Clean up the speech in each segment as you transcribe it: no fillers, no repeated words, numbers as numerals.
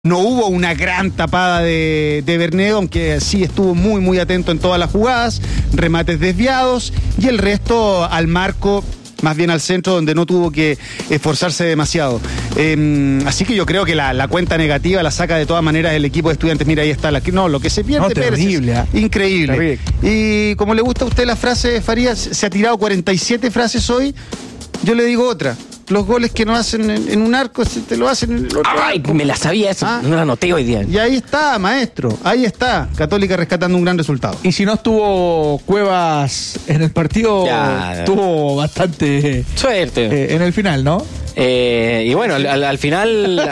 No hubo una gran tapada de Bernedo, aunque sí estuvo muy, muy atento en todas las jugadas, remates desviados y el resto al marco, más bien al centro, donde no tuvo que esforzarse demasiado. Así que yo creo que la cuenta negativa la saca de todas maneras el equipo de Estudiantes. Mira, ahí está. Lo que se pierde, terrible, Pérez, increíble. Terrible. Y como le gusta a usted la frase, Farías, se ha tirado 47 frases hoy, yo le digo otra. Los goles que no hacen en un arco, te lo hacen en el otro arco. Me la sabía eso, no la anoté hoy día. Y ahí está, maestro, ahí está. Católica rescatando un gran resultado. Y si no estuvo Cuevas en el partido, tuvo bastante suerte en el final, ¿no? Y bueno, al final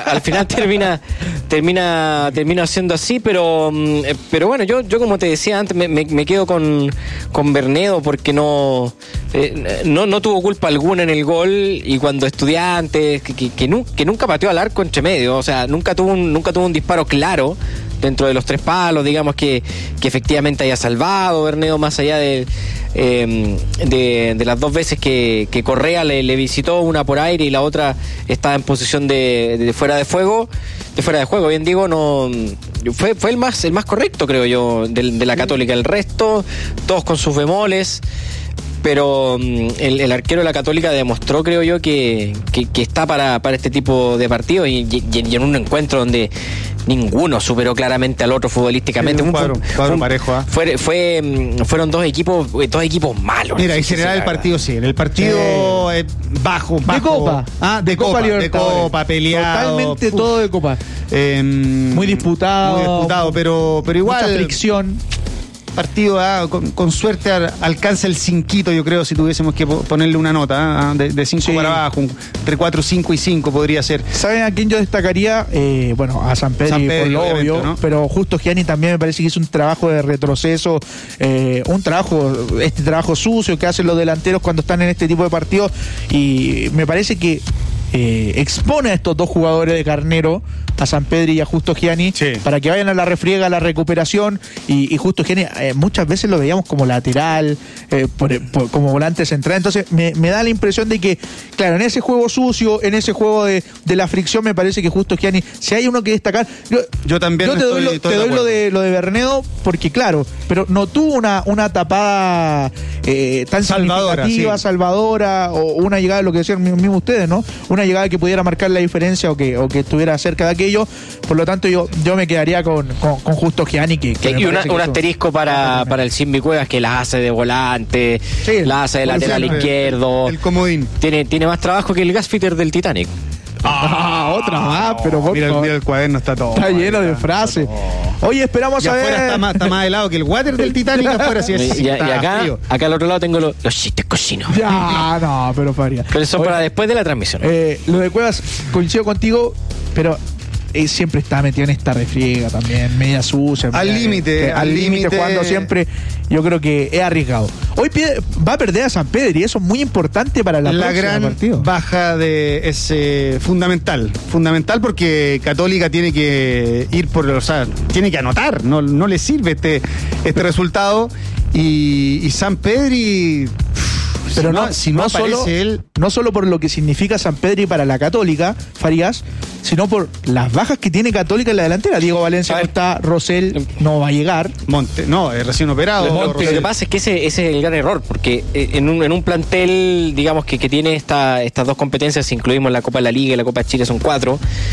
termina siendo así, pero bueno, yo como te decía antes, me quedo con Bernedo porque no tuvo culpa alguna en el gol, y cuando Estudiantes que nunca pateó al arco entre medio, o sea, nunca tuvo un disparo claro dentro de los 3 palos, digamos que efectivamente haya salvado Bernedo, más allá de las 2 veces que Correa le visitó, una por aire y la otra estaba en posición de fuera de juego, bien digo, no fue el más correcto, creo yo, de la Católica. El resto, todos con sus bemoles, pero el arquero de la Católica demostró, creo yo, que está para este tipo de partidos y en un encuentro donde ninguno superó claramente al otro futbolísticamente. Sí, cuadro parejo. Fueron dos equipos malos. Mira, en general el partido sí. En el partido bajo. De Copa. De Copa, peleado. Totalmente todo de Copa. Muy disputado, pero igual. Mucha fricción. Partido con suerte alcanza el 5, yo creo, si tuviésemos que ponerle una nota de 5 para abajo, entre 4, 5 y 5 podría ser. ¿Saben a quién yo destacaría? A San Pedro por lo obvio, ¿no? Pero Justo Gianni también me parece que hizo un trabajo de retroceso, este trabajo sucio que hacen los delanteros cuando están en este tipo de partidos, y me parece que expone a estos 2 jugadores de Carnero, a San Pedro y a Justo Gianni, para que vayan a la refriega, a la recuperación, y Justo Gianni muchas veces lo veíamos como lateral, como volante central. Entonces me da la impresión de que, claro, en ese juego sucio, en ese juego de la fricción, me parece que Justo Gianni, si hay uno que destacar, yo también te doy lo de Bernedo, porque claro, pero no tuvo una tapada tan significativa, salvadora, o una llegada, lo que decían mismo ustedes, ¿no? Una llegada que pudiera marcar la diferencia o que estuviera cerca de aquello. Por lo tanto, yo me quedaría con Justo Gianni, y un asterisco para el Simbi Cuevas, que la hace de volante, la hace de lateral izquierdo. El comodín. Tiene más trabajo que el gasfitter del Titanic. Otra más, pero mira el cuaderno, está todo. Está lleno de frases. Oye, esperamos a ver. Afuera está más helado que el water del Titanic afuera. Y acá al otro lado tengo los chistes cochinos. No, pero Faria. Pero eso para después de la transmisión. Lo de Cuevas, coincido contigo, pero siempre está metido en esta refriega también, media sucia. Al límite jugando siempre. Yo creo que es arriesgado. Hoy va a perder a San Pedro, y eso es muy importante para la gran partido. Baja es fundamental porque Católica tiene que ir tiene que anotar, no le sirve este resultado, y San Pedro, pero no solo por lo que significa San Pedro para la Católica, Farías, sino por las bajas que tiene Católica en la delantera. Diego Valencia no está, Rosell no va a llegar. Monte, es recién operado. Lo que pasa es que ese es el gran error, porque en un plantel, digamos, que tiene estas 2 competencias, si incluimos la Copa de la Liga y la Copa de Chile, son 4.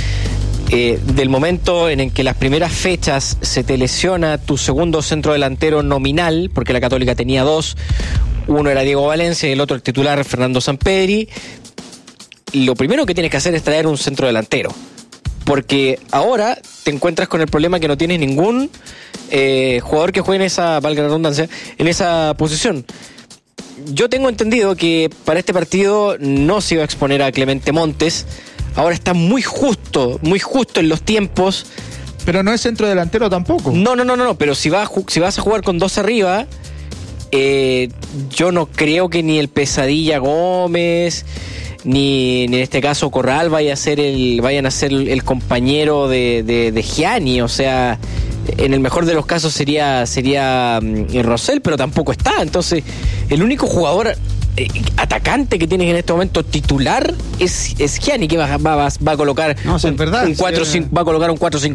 Del momento en el que las primeras fechas se te lesiona tu segundo centro delantero nominal, porque la Católica tenía 2, uno era Diego Valencia y el otro el titular Fernando Sampedri, lo primero que tienes que hacer es traer un centro delantero, porque ahora te encuentras con el problema que no tienes ningún jugador que juegue en esa, valga la redundancia, en esa posición. Yo tengo entendido que para este partido no se iba a exponer a Clemente Montes. Ahora está muy justo en los tiempos. Pero no es centro delantero tampoco. No, pero si vas a jugar con 2 arriba, yo no creo que ni el Pesadilla Gómez, ni en este caso Corral vayan a ser el compañero de Gianni. O sea, en el mejor de los casos sería Rosell, pero tampoco está. Entonces, el único jugador atacante que tienes en este momento titular es Gianni, que va a colocar no, es verdad, un 4-5, va a colocar un 4-5-2